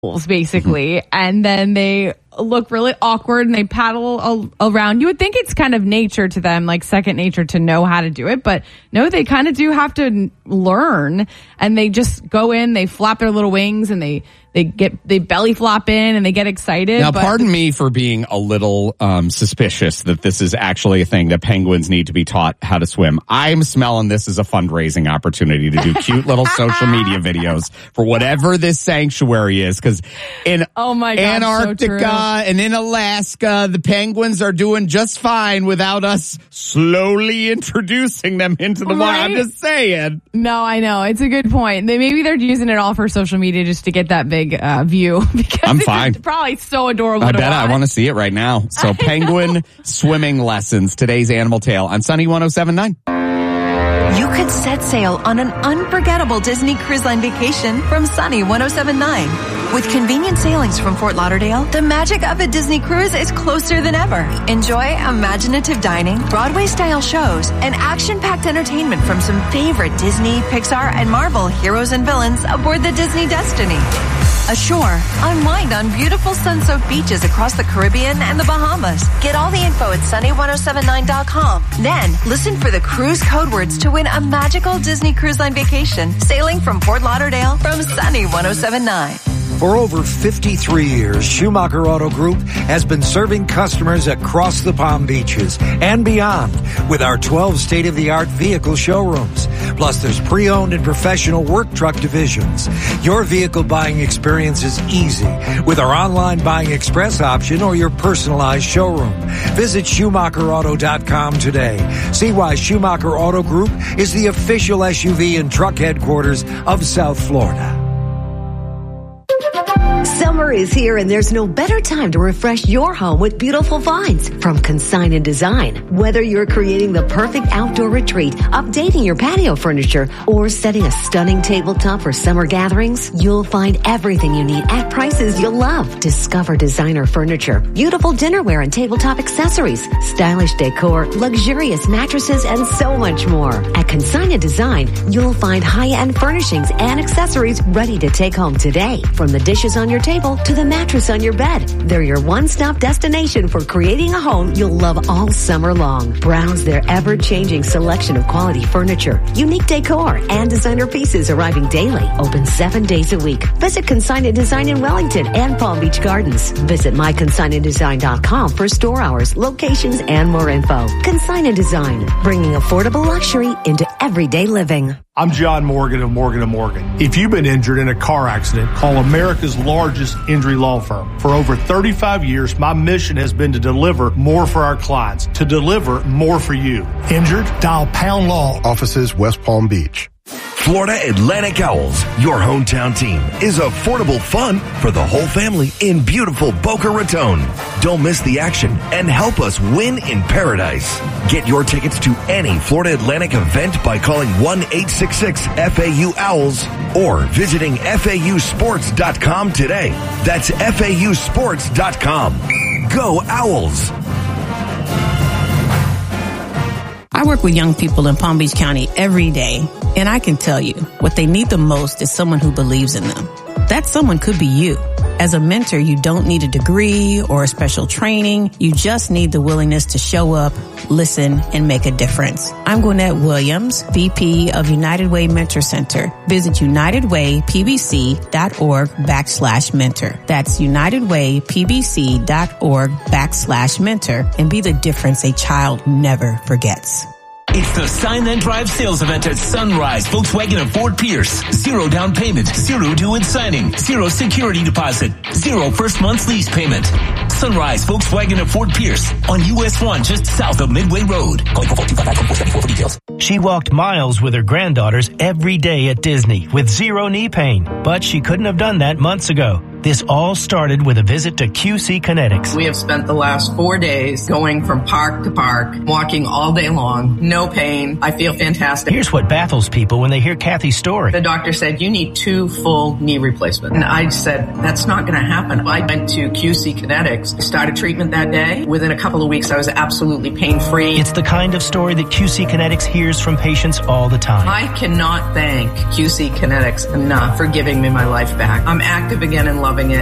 basically, and then they look really awkward and they paddle around. You would think it's kind of nature to them, like second nature to know how to do it, but no, they kind of do have to learn, and they just go in, they flap their little wings, and they belly flop in and they get excited. Now, pardon me for being a little suspicious that this is actually a thing that penguins need to be taught how to swim. I'm smelling this as a fundraising opportunity to do cute little social media videos for whatever this sanctuary is, because in Antarctica and in Alaska, the penguins are doing just fine without us slowly introducing them into the water. I'm just saying. No, I know. It's a good point. Maybe they're using it all for social media just to get that big view, because I'm fine. Probably so adorable. I bet I want to see it right now. So penguin swimming lessons, today's Animal Tale on Sunny 107.9. You could set sail on an unforgettable Disney Cruise Line vacation from Sunny 107.9. With convenient sailings from Fort Lauderdale, the magic of a Disney cruise is closer than ever. Enjoy imaginative dining, Broadway-style shows, and action-packed entertainment from some favorite Disney, Pixar, and Marvel heroes and villains aboard the Disney Destiny. Ashore, unwind on beautiful sun-soaked beaches across the Caribbean and the Bahamas. Get all the info at sunny1079.com. Then, listen for the cruise code words to win a magical Disney Cruise Line vacation sailing from Fort Lauderdale from Sunny 107.9. For over 53 years, Schumacher Auto Group has been serving customers across the Palm Beaches and beyond with our 12 state-of-the-art vehicle showrooms. Plus, there's pre-owned and professional work truck divisions. Your vehicle buying experience is easy with our online buying express option or your personalized showroom. Visit SchumacherAuto.com today. See why Schumacher Auto Group is the official SUV and truck headquarters of South Florida. Summer is here, and there's no better time to refresh your home with beautiful finds from Consign & Design. Whether you're creating the perfect outdoor retreat, updating your patio furniture, or setting a stunning tabletop for summer gatherings, you'll find everything you need at prices you'll love. Discover designer furniture, beautiful dinnerware and tabletop accessories, stylish decor, luxurious mattresses, and so much more. At Consign & Design, you'll find high-end furnishings and accessories ready to take home today. From the dishes on your table to the mattress on your bed, they're your one-stop destination for creating a home you'll love all summer long. Browse their ever-changing selection of quality furniture, unique decor, and designer pieces arriving daily. Open 7 days a week. Visit Consign & Design in Wellington and Palm Beach Gardens. Visit myconsignanddesign.com for store hours, locations, and more info. Consign & Design, bringing affordable luxury into everyday living. I'm John Morgan of Morgan & Morgan. If you've been injured in a car accident, call America's largest injury law firm. For over 35 years, my mission has been to deliver more for our clients, to deliver more for you. Injured? Dial Pound Law. Offices West Palm Beach. Florida Atlantic Owls, your hometown team, is affordable fun for the whole family in beautiful Boca Raton. Don't miss the action and help us win in paradise. Get your tickets to any Florida Atlantic event by calling 1-866-FAU-OWLS or visiting FAUsports.com today. That's FAUsports.com. Go Owls! I work with young people in Palm Beach County every day, and I can tell you what they need the most is someone who believes in them. That someone could be you. As a mentor, you don't need a degree or a special training. You just need the willingness to show up, listen, and make a difference. I'm Gwinnett Williams, VP of United Way Mentor Center. Visit unitedwaypbc.org/mentor. That's unitedwaypbc.org/mentor and be the difference a child never forgets. It's the Sign Then Drive sales event at Sunrise Volkswagen of Fort Pierce. 0 down payment, 0 due in signing, 0 security deposit, 0 first month's lease payment. Sunrise Volkswagen of Fort Pierce on US 1 just south of Midway Road. Call 442-554 for details. She walked miles with her granddaughters every day at Disney with 0 knee pain, but she couldn't have done that months ago. This all started with a visit to QC Kinetics. We have spent the last 4 days going from park to park, walking all day long, no pain. I feel fantastic. Here's what baffles people when they hear Kathy's story. The doctor said, you need 2 full knee replacements. And I said, that's not going to happen. I went to QC Kinetics, started treatment that day. Within a couple of weeks, I was absolutely pain-free. It's the kind of story that QC Kinetics hears from patients all the time. I cannot thank QC Kinetics enough for giving me my life back. I'm active again in love. loving it.